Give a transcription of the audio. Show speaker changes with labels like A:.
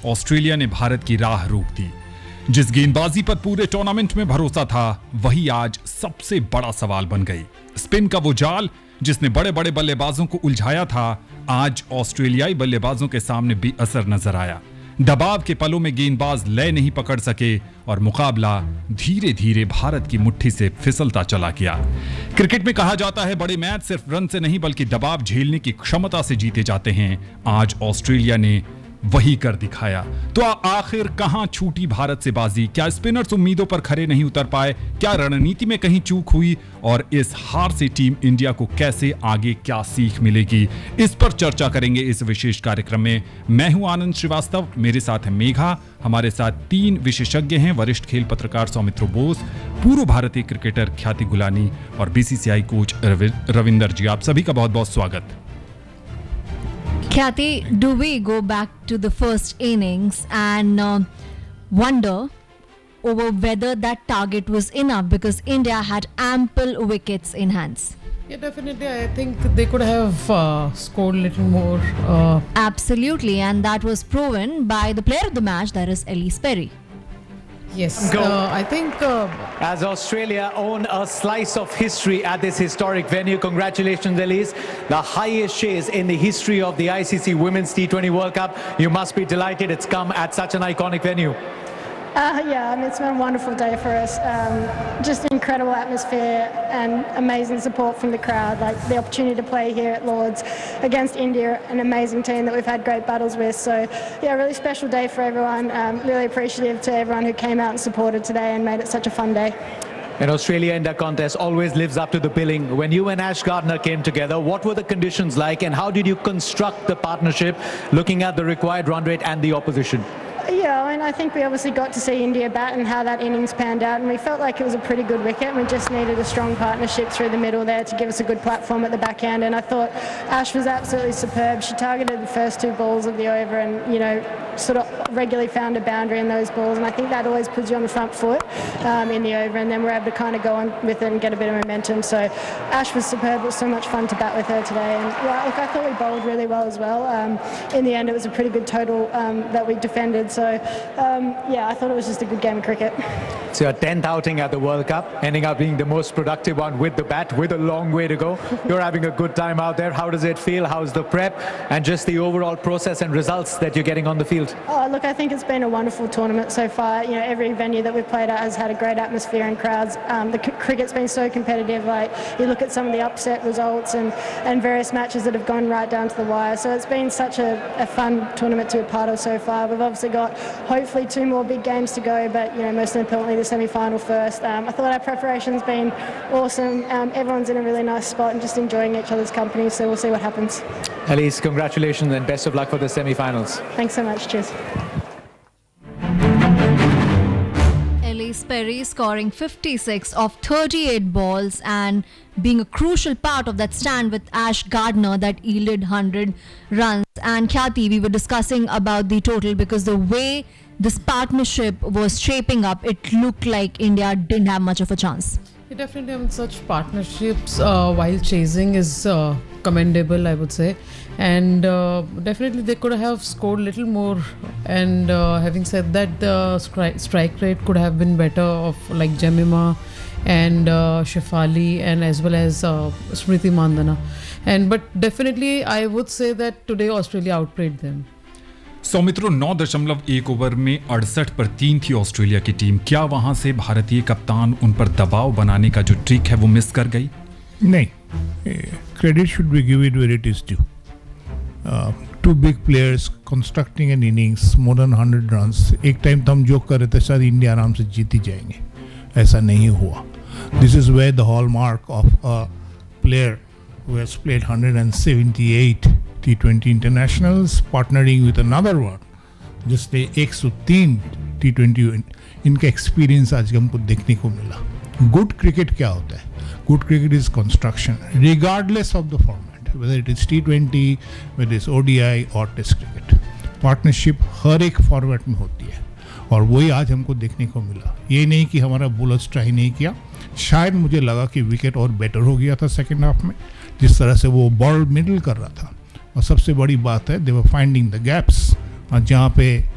A: Australia ने भारत की राह रोक दी। जिस गेंदबाजी पर पूरे टूर्नामेंट में भरोसा था, वही आज सबसे बड़ा सवाल बन गई। स्पिन का वो जाल जिसने बड़े बड़े बल्लेबाजों को उलझाया था, आज ऑस्ट्रेलियाई बल्लेबाजों के सामने बेअसर नजर आया। दबाव के पलों में गेंदबाज लय नहीं पकड़ सके और मुकाबला धीरे धीरे भारत की मुट्ठी से फिसलता चला गया। क्रिकेट में कहा जाता है, बड़े मैच सिर्फ रन से नहीं बल्कि दबाव झेलने की क्षमता से जीते जाते हैं। आज ऑस्ट्रेलिया ने वही कर दिखाया। तो आखिर कहां छूटी भारत से बाजी? क्या स्पिनर्स उम्मीदों पर खरे नहीं उतर पाए? क्या रणनीति में कहीं चूक हुई? और इस हार से टीम इंडिया को कैसे आगे क्या सीख मिलेगी, इस पर चर्चा करेंगे इस विशेष कार्यक्रम में। मैं हूं आनंद श्रीवास्तव, मेरे साथ है मेघा। हमारे साथ 3 विशेषज्ञ हैं, वरिष्ठ खेल पत्रकार सौमित्र बोस, पूर्व भारतीय क्रिकेटर ख्याति गुलानी और बीसीसीआई कोच रविंदर जी। आप सभी का बहुत बहुत स्वागत।
B: Khyati, do we go back to the first innings and wonder over whether that target was enough, because India had ample wickets in hands?
C: Yeah, definitely. I think they could have scored a little more.
B: Absolutely, and that was proven by the player of the match, that is Elise Perry.
C: Yes, I think
D: as Australia own a slice of history at this historic venue. Congratulations, Elise. The highest chase in the history of the ICC Women's T20 World Cup. You must be delighted it's come at such an iconic venue.
E: Yeah, I mean, it's been a wonderful day for us. Just incredible atmosphere and amazing support from the crowd. Like the opportunity to play here at Lord's against India, an amazing team that we've had great battles with. So, yeah, really special day for everyone. Really appreciative to everyone who came out and supported today and made it such a fun day.
D: An Australia-India contest always lives up to the billing. When you and Ash Gardner came together, what were the conditions like and how did you construct the partnership looking at the required run rate and the opposition?
E: Yeah, I mean, I think we obviously got to see India bat and how that innings panned out, and we felt like it was a pretty good wicket, and we just needed a strong partnership through the middle there to give us a good platform at the back end. And I thought Ash was absolutely superb. She targeted the first 2 balls of the over and, you know, sort of regularly found a boundary in those balls, and I think that always puts you on the front foot in the over, and then we're able to kind of go on with it and get a bit of momentum. So Ash was superb. It was so much fun to bat with her today, and yeah, look, I thought we bowled really well as well. In the end, it was a pretty good total that we defended. So yeah, I thought it was just a good game of cricket.
D: It's your 10th outing at the World Cup, ending up being the most productive one with the bat, with a long way to go. You're having a good time out there. How does it feel? How's the prep and just the overall process and results that you're getting on the field?
E: Oh, look, I think it's been a wonderful tournament so far. You know, every venue that we've played at has had a great atmosphere and crowds. The cricket's been so competitive. Like, you look at some of the upset results and various matches that have gone right down to the wire. So it's been such a fun tournament to be a part of so far. We've obviously got hopefully 2 more big games to go, but, you know, most importantly, the semi-final first. I thought our preparation's been awesome. Everyone's in a really nice spot and just enjoying each other's company, so we'll see what happens.
D: Elise, congratulations and best of luck for the semi-finals.
E: Thanks so much. Cheers.
B: Elise Perry scoring 56 of 38 balls and being a crucial part of that stand with Ash Gardner that yielded 100 runs. And Khyati, we were discussing about the total because the way this partnership was shaping up, it looked like India didn't have much of a chance.
C: yeah, definitely, I mean, such partnerships while chasing is commendable, I would say. And definitely they could have scored a little more. And having said that, the strike rate could have been better of like Jemima and Shefali and as well as Smriti Mandana. But definitely I would say that today Australia outplayed them.
A: Soumitro, 9.1 over में 68 पर 3 थी Australia की team. क्या वहां से भारतीय कप्तान उन पर दबाव बनाने का जो ट्रिक है वो मिस कर गई?
F: नहीं, credit should be given where it is due. 2 big players constructing an innings more than 100 runs. एक टाइम तो हम जोक कर रहे थे शायद इंडिया आराम से जीत ही जाएंगे, ऐसा नहीं हुआ. This is where the hallmark of a player who has played 178 T20 internationals partnering with another one, just 103 T20, इनका एक्सपीरियंस आज हमको देखने को मिला. गुड क्रिकेट क्या होता है? Good cricket is construction regardless of the format, whether it is T20, whether it is ODI or test cricket. Partnership हर एक फॉर्मेट में होती है और वही आज हमको देखने को मिला. ये नहीं कि हमारा बॉलर्स ट्राई नहीं किया, शायद मुझे लगा कि विकेट और बेटर हो गया था सेकेंड हाफ में, जिस तरह से वो बॉल मिडल कर रहा था. और सबसे बड़ी बात है, दे वर फाइंडिंग द गैप्स, जहाँ पे